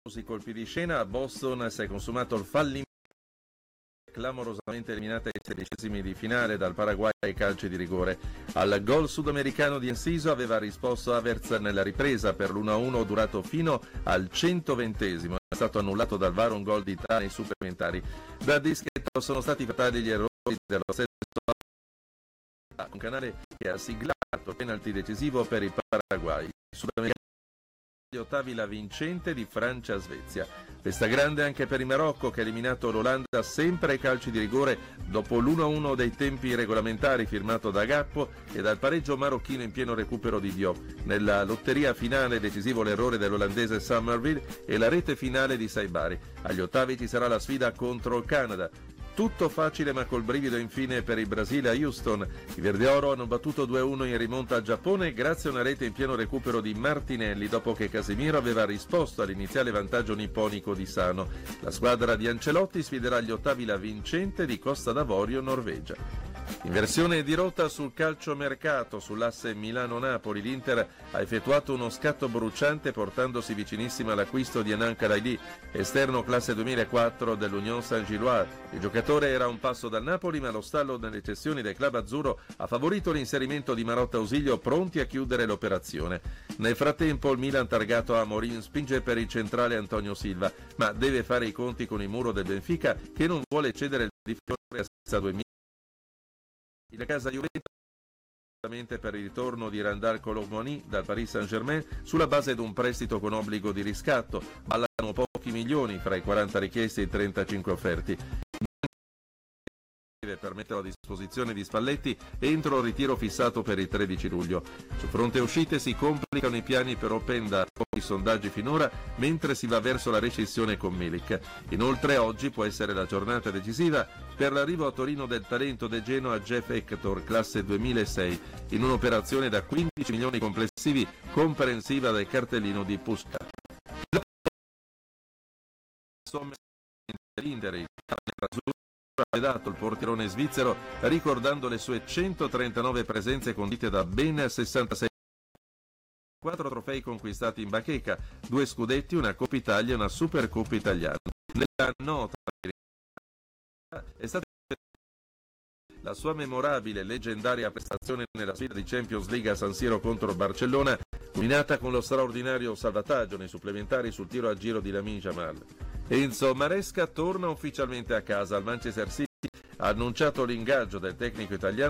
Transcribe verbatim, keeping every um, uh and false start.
I colpi di scena. A Boston si è consumato il fallimento, clamorosamente eliminata ai sedicesimi di finale dal Paraguay ai calci di rigore. Al gol sudamericano di Enciso aveva risposto Havertz nella ripresa per l'uno a uno durato fino al centoventesimo. È stato annullato dal V A R un gol di Tà nei supplementari. Da dischetto sono stati fatali gli errori dello stesso un canale che ha siglato il penalty decisivo per il Paraguay. Sudamericano gli ottavi la vincente di Francia-Svezia. Festa grande anche per il Marocco che ha eliminato l'Olanda sempre ai calci di rigore dopo l'uno a uno dei tempi regolamentari firmato da Gakpo e dal pareggio marocchino in pieno recupero di Diop. Nella lotteria finale decisivo l'errore dell'olandese Summerville e la rete finale di Saibari. Agli ottavi ci sarà la sfida contro il Canada. Tutto facile ma col brivido infine per il Brasile a Houston. I Verdeoro hanno battuto due a uno in rimonta al Giappone grazie a una rete in pieno recupero di Martinelli dopo che Casemiro aveva risposto all'iniziale vantaggio nipponico di Sano. La squadra di Ancelotti sfiderà agli ottavi la vincente di Costa d'Avorio, Norvegia. Inversione di rotta sul calciomercato, sull'asse Milano-Napoli. L'Inter ha effettuato uno scatto bruciante portandosi vicinissima all'acquisto di Anan Kalaili, esterno classe duemilaquattro dell'Union Saint-Gilloise. Il giocatore era a un passo dal Napoli, ma lo stallo nelle cessioni del club azzurro ha favorito l'inserimento di Marotta Ausilio, pronti a chiudere l'operazione. Nel frattempo il Milan, targato a Amorim, spinge per il centrale Antonio Silva, ma deve fare i conti con il muro del Benfica che non vuole cedere il di fiore a duemila. La casa Juventus per il ritorno di Randal Colomoni dal Paris Saint-Germain sulla base di un prestito con obbligo di riscatto. Ballano pochi milioni fra i quaranta richiesti e i trentacinque offerti. Per metterlo a disposizione di Spalletti entro il ritiro fissato per il tredici luglio. Su fronte uscite si complicano i piani per Openda, pochi sondaggi finora, mentre si va verso la rescissione con Milik. Inoltre oggi può essere la giornata decisiva per l'arrivo a Torino del talento del Genoa Jeff Hector, classe duemilasei, in un'operazione da quindici milioni complessivi, comprensiva del cartellino di Puskas. L'Inter, il ha dato il portierone svizzero ricordando le sue centotrentanove presenze condite da ben sessantasei, quattro trofei conquistati in bacheca, due scudetti, una Coppa Italia e una Supercoppa italiana. Nella nota è stata la sua memorabile e leggendaria prestazione nella sfida di Champions League a San Siro contro Barcellona, culminata con lo straordinario salvataggio nei supplementari sul tiro a giro di Lamine Yamal. Enzo Maresca torna ufficialmente a casa. Al Manchester City ha annunciato l'ingaggio del tecnico italiano